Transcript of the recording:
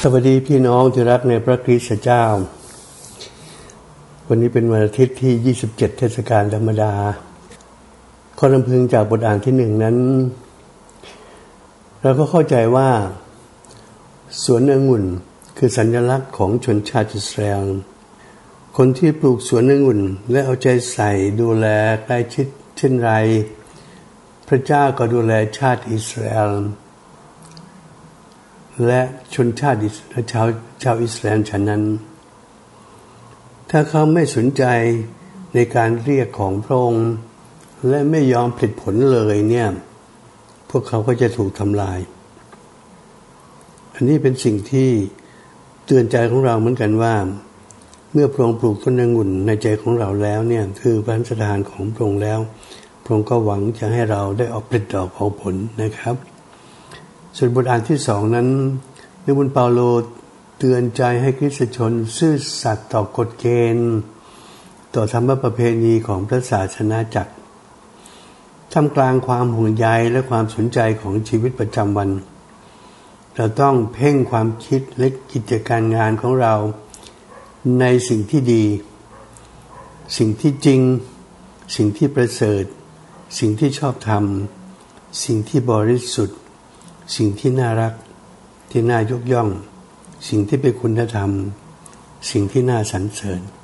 วัสดีพี่น้องที่รักในพระคริสต์เจ้าวันนี้เป็นวันอาทิตย์ที่27เทศกาลธรรมดาข้อรำพึงจากบทอ่านที่1นั้นเราก็เข้าใจว่าสวนองุ่นคือสัญลักษณ์ของชนชาติอิสราเอลคนที่ปลูกสวนองุ่นและเอาใจใส่ดูแลใกล้ชิดเช่นไรพระเจ้าก็ดูแลชาติอิสราเอลและชนชาติชาวอิสราเอลฉะนั้นถ้าเขาไม่สนใจในการเรียกของพระองค์และไม่ยอมผลิตผลเลยเนี่ยพวกเขาก็จะถูกทำลายอันนี้เป็นสิ่งที่เตือนใจของเราเหมือนกันว่าเมื่อพระองค์ปลูกต้นองุ่นในใจของเราแล้วเนี่ยคือพระราชทานของพระองค์แล้วพระองค์ก็หวังจะให้เราได้ออกผลิดอกออกผลนะครับส่วนบทอ่านที่2นั้นนิบุญเปาโลเตือนใจให้คริสตชนซื่อสัตย์ต่อกฎเกณฑ์ต่อธรรมประเพณีของพระศาสนาจักรท่ามกลางความห่วงใยและความสนใจของชีวิตประจำวันเราต้องเพ่งความคิดและกิจการงานของเราในสิ่งที่ดีสิ่งที่จริงสิ่งที่ประเสริฐสิ่งที่ชอบธรรมสิ่งที่บริสุทธิ์สิ่งที่น่ารักที่น่ายกย่องสิ่งที่เป็นคุณธรรมสิ่งที่น่าสรรเสริญ